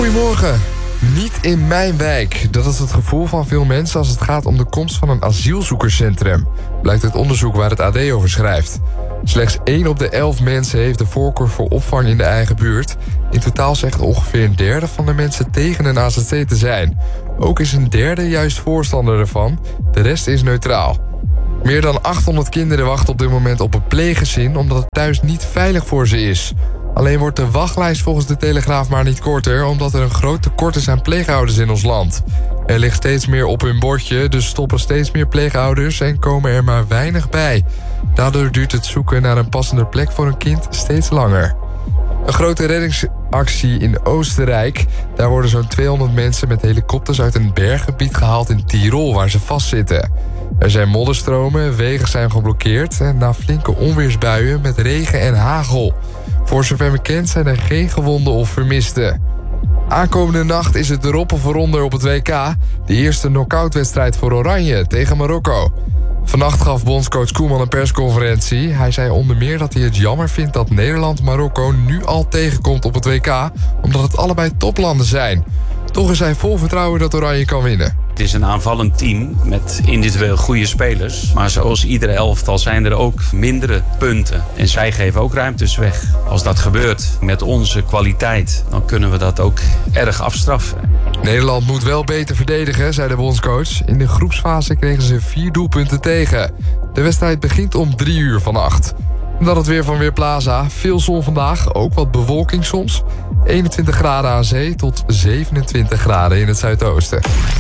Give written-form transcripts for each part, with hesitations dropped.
Goedemorgen. Niet in mijn wijk. Dat is het gevoel van veel mensen als het gaat om de komst van een asielzoekerscentrum. Blijkt uit onderzoek waar het AD over schrijft. Slechts 1 op de 11 mensen heeft de voorkeur voor opvang in de eigen buurt. In totaal zegt ongeveer een derde van de mensen tegen een AZC te zijn. Ook is een derde juist voorstander ervan. De rest is neutraal. Meer dan 800 kinderen wachten op dit moment op een pleeggezin omdat het thuis niet veilig voor ze is. Alleen wordt de wachtlijst volgens de Telegraaf maar niet korter, omdat er een groot tekort is aan pleegouders in ons land. Er ligt steeds meer op hun bordje, dus stoppen steeds meer pleegouders en komen er maar weinig bij. Daardoor duurt het zoeken naar een passende plek voor een kind steeds langer. Een grote reddingsactie in Oostenrijk. Daar worden zo'n 200 mensen met helikopters uit een berggebied gehaald in Tirol, waar ze vastzitten. Er zijn modderstromen, wegen zijn geblokkeerd en na flinke onweersbuien met regen en hagel. Voor zover bekend zijn er geen gewonden of vermisten. Aankomende nacht is het erop of eronder op het WK. De eerste knock-outwedstrijd voor Oranje tegen Marokko. Vannacht gaf bondscoach Koeman een persconferentie. Hij zei onder meer dat hij het jammer vindt dat Nederland Marokko nu al tegenkomt op het WK, omdat het allebei toplanden zijn. Toch is hij vol vertrouwen dat Oranje kan winnen. Het is een aanvallend team met individueel goede spelers. Maar zoals iedere elftal zijn er ook mindere punten. En zij geven ook ruimtes weg. Als dat gebeurt met onze kwaliteit, dan kunnen we dat ook erg afstraffen. Nederland moet wel beter verdedigen, zei de bondscoach. In de groepsfase kregen ze 4 doelpunten tegen. De wedstrijd begint om 3 uur vannacht. Dan het weer van Weerplaza. Veel zon vandaag, ook wat bewolking soms. 21 graden aan zee tot 27 graden in het zuidoosten.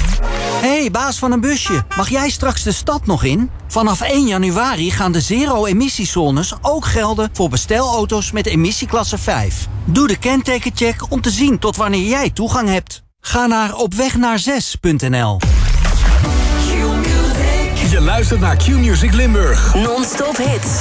Hey, baas van een busje. Mag jij straks de stad nog in? Vanaf 1 januari gaan de zero-emissiezones ook gelden voor bestelauto's met emissieklasse 5. Doe de kentekencheck om te zien tot wanneer jij toegang hebt. Ga naar opwegnaar6.nl. Je luistert naar Q-Music Limburg. Non-stop hits.